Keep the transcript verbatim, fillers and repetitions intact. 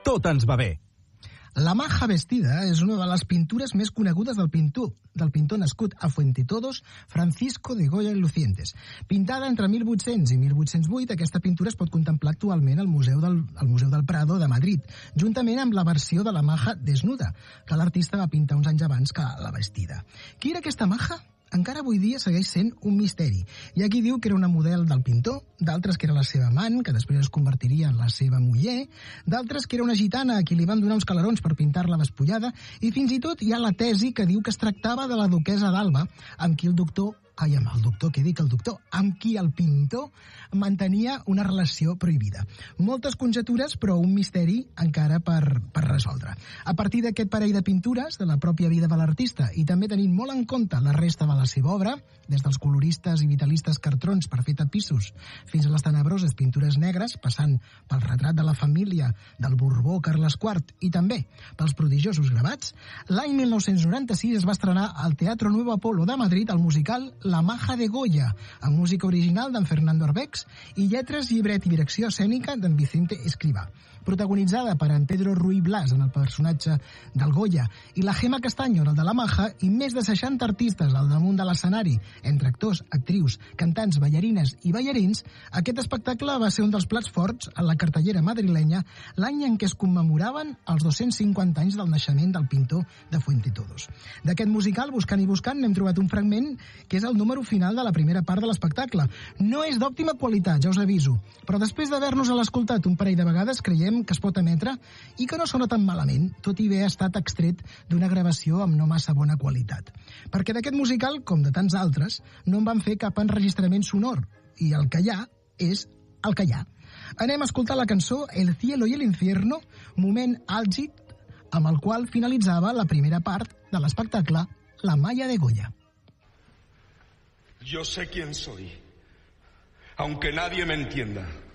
tot ens va bé. La Maja Vestida és una de les pintures més conegudes del pintor, del pintor nascut a Fuentetodos, Francisco de Goya y Lucientes. Pintada entre mil vuit-cents i mil vuit-cents vuit, aquesta pintura es pot contemplar actualment al Museu del, al Museu del Prado de Madrid, juntament amb la versió de la Maja Desnuda, que l'artista va pintar uns anys abans que la Vestida. Qui era aquesta Maja? Encara avui dia segueix sent un misteri. Hi ha qui diu que era una model del pintor, d'altres que era la seva amant, que després es convertiria en la seva muller, d'altres que era una gitana a qui li van donar uns calarons per pintar-la despullada, i fins i tot hi ha la tesi que diu que es tractava de la duquesa d'Alba, amb qui el doctor, ai, amb el doctor, què dic el doctor, amb qui el pintor mantenia una relació prohibida. Moltes conjectures, però un misteri encara per, per resoldre. A partir d'aquest parell de pintures, de la pròpia vida de l'artista, i també tenint molt en compte la resta de la seva obra, des dels coloristes i vitalistes cartrons per fer tapissos, fins a les tenebroses pintures negres, passant pel retrat de la família del Borbó Carles quart i també pels prodigiosos gravats, l'any mil nou-cents noranta-sis es va estrenar al Teatro Nuevo Apolo de Madrid el musical La Maja de Goya, amb música original d'en Fernando Arbex i lletres, llibret i direcció escènica d'en Vicente Escrivá. Protagonitzada per en Pedro Ruy Blas en el personatge del Goya i la Gemma Castaño en el de la Maja i més de seixanta artistes al damunt de l'escenari, entre actors, actrius, cantants, ballarines i ballarins, aquest espectacle va ser un dels plats forts en la cartellera madrilenya l'any en què es commemoraven els dos-cents cinquanta anys del naixement del pintor de Fuentetodos. D'aquest musical, buscant i buscant, n'hem trobat un fragment que és el número final de la primera part de l'espectacle. No és d'òptima qualitat, ja us aviso, però després d'haver-nos l'escoltat un parell de vegades creiem que es pot emetre i que no sona tan malament, tot i haver estat extret d'una gravació amb no massa bona qualitat. Perquè d'aquest musical, com de tants altres, no en van fer cap enregistrament sonor, i el que hi ha és el que hi ha. Anem a escoltar la cançó El cielo y el infierno, moment àlgid amb el qual finalitzava la primera part de l'espectacle La Malla de Goya. Yo sé quién soy, aunque nadie me entienda.